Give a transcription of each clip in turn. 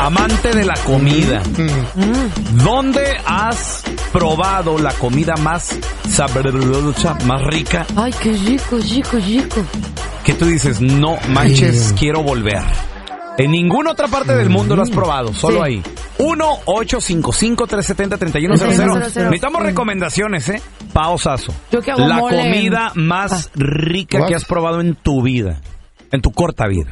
amante de la comida. ¿Dónde has probado la comida más sabrosa, más rica? Ay, qué rico. Que tú dices, no manches, quiero volver. En ninguna otra parte del mundo lo has probado, solo ahí. 1-855-370-3100. Necesitamos recomendaciones, Pausazo. Yo que hago la mole comida más rica que has probado en tu vida, en tu corta vida.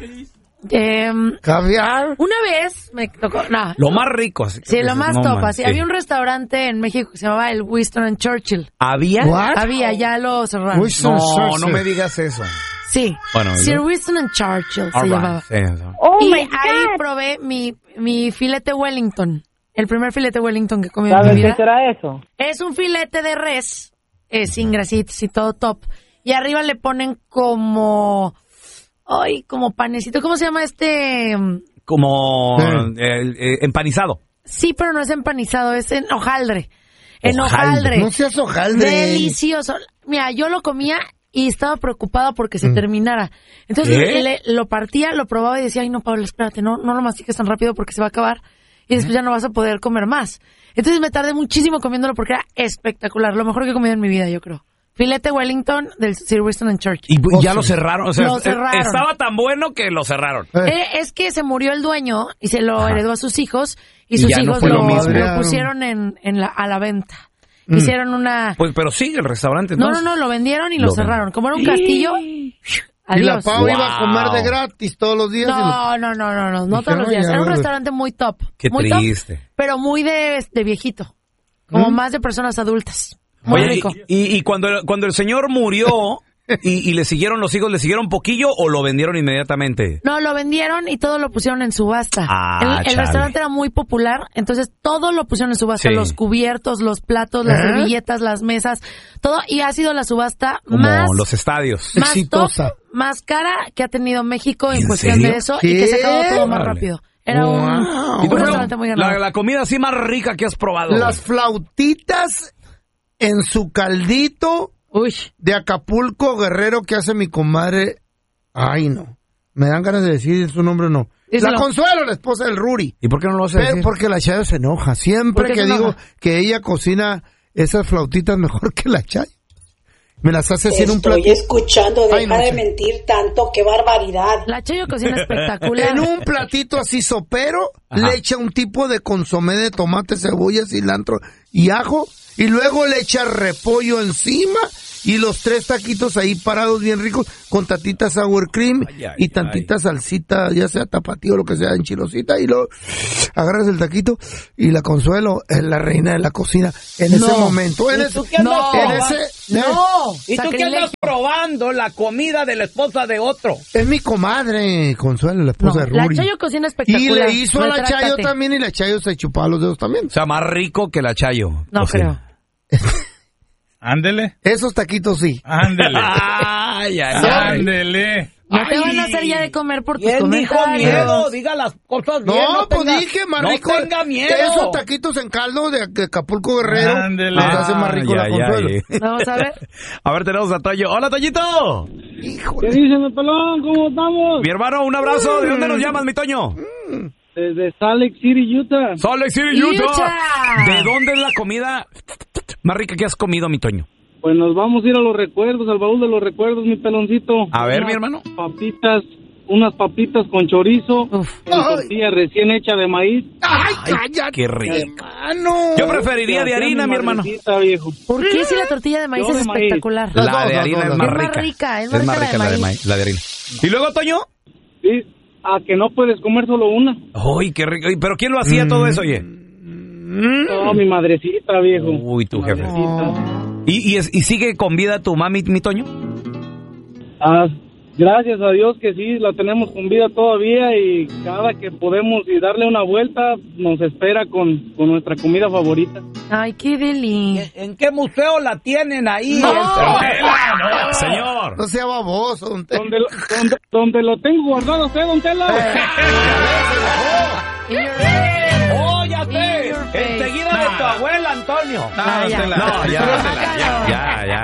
¿Caviar? Una vez me tocó, Lo más rico. Así sí, lo más no, top. man, Así, había un restaurante en México que se llamaba el Winston and Churchill. ¿Había? What? Había, ya lo cerraron. No me digas eso. Sí. Bueno, Sir Winston and Churchill se llamaba. Sí, Y ahí probé mi filete Wellington. El primer filete Wellington que comí en mi ¿Sabes vida. qué será eso? Es un filete de res, sin grasitos y todo top. Y arriba le ponen como panecito. ¿Cómo se llama este? Como empanizado. Sí, pero no es empanizado, es en hojaldre. En hojaldre. No seas hojaldre. Delicioso. Mira, yo lo comía y estaba preocupada porque se terminara. Entonces lo partía, lo probaba y decía, ay no, Pablo, espérate, no lo mastiques tan rápido porque se va a acabar y después ya no vas a poder comer más. Entonces me tardé muchísimo comiéndolo porque era espectacular, lo mejor que he comido en mi vida, yo creo. Filete Wellington del Sir Winston and Churchill. Y ya lo cerraron, o sea, Lo cerraron. Estaba tan bueno que lo cerraron. Es que se murió el dueño y se lo heredó a sus hijos y Y sus ya no hijos fue lo mismo. lo pusieron a la venta. Hicieron una... Pues, pero sigue el restaurante, No, entonces. lo vendieron y lo cerraron. Como era un castillo, Y adiós. la Pau iba a comer de gratis todos los días. No todos los días. Era un restaurante muy top. Qué muy triste. top, pero muy de viejito. Como más de personas adultas. Muy Oye, rico. y cuando el señor murió y le siguieron los hijos, ¿le siguieron poquillo o lo vendieron inmediatamente? No, lo vendieron y todo lo pusieron en subasta. El chale. restaurante era muy popular, entonces todo lo pusieron en subasta. Sí. Los cubiertos, los platos, las servilletas, las mesas, todo. Y ha sido la subasta Como más... los estadios. más exitosa. top, más cara que ha tenido México en ¿En cuestión serio? de eso ¿Qué? y que se acabó todo más Órale. rápido. Era Wow. un ¿Y tú, restaurante muy ganado. la comida así más rica que has probado? Las flautitas en su caldito Uy, de Acapulco, Guerrero, que hace mi comadre. Ay, no. Me dan ganas de decir su nombre o no. Díselo. La Consuelo, la esposa del Ruri. ¿Y por qué no lo hace Pero decir? porque la Chayo se enoja. Siempre ¿Por qué que se digo enoja? que ella cocina esas flautitas mejor que la Chayo. Me las hace así en un Estoy platito. escuchando, Ay, deja no de sé. mentir tanto, qué barbaridad. la Chayo cocina espectacular. En un platito así sopero, le echa un tipo de consomé de tomate, cebolla, cilantro y ajo. Y luego le echa repollo encima y los 3 taquitos ahí parados bien ricos con tantita sour cream y tantita salsita, ya sea tapatío o lo que sea, enchilosita. Y luego agarras el taquito y la Consuelo es la reina de la cocina en ese momento. En ese, ¿Y tú qué andas probando la comida de la esposa de otro? es mi comadre, Consuelo, la esposa de La Ruri. Chayo cocina Y espectacular. le hizo a la Chayo Retráctate. también y la Chayo se chupaba los dedos también. O sea, más rico que la Chayo. No creo. Ándele. Esos taquitos sí. Ándele. Ay, Ándele. No te van a hacer ya de comer por tus ¿Quién dijo comentarios. miedo? Diga las cosas bien. No, pues dije, más rico. No tenga miedo. Esos taquitos en caldo de Acapulco Guerrero. Ándele. Los hace más rico la Consuelo. Vamos a ver. A ver, tenemos a Toño. ¡Hola, Toñito! Híjole. ¿Qué dice mi pelón? ¿Cómo estamos? Mi hermano, un abrazo. ¿De dónde nos llamas, mi Toño? Desde Salt Lake City, Utah. Salt Lake City, Utah. Utah. ¿De dónde es la comida más rica que has comido, mi Toño? Pues nos vamos a ir a los recuerdos, al baúl de los recuerdos, mi peloncito. A ver, mi hermano. Unas papitas con chorizo, Uf. con tortilla recién hecha de maíz. ¡Ay, cállate! Qué rico. Hermano. Yo preferiría de harina, mi hermano. Viejo. ¿Por qué si la tortilla de maíz Yo es de maíz. espectacular? Las La dos, de las harina dos, es las más dos. rica. Es más rica, es más rica la de maíz, la de harina. ¿Y luego, Toño? Sí, a que no puedes comer solo una. Uy, qué rico. ¿Pero quién lo hacía todo eso, oye? No, mi madrecita, viejo. Uy, tu jefe. Madrecita. ¿Y sigue con vida tu mami, mi Toño? Ah, gracias a Dios que sí, la tenemos con vida todavía y cada que podemos y darle una vuelta nos espera con nuestra comida favorita. Ay, qué deli. ¿En qué museo la tienen ahí? Señor. No sea baboso, don Tela. Donde lo tengo guardado usted, don Tela. ¡Oh, ya sé! Enseguida de tu abuela, Antonio. No, ya. Tela. No, ya.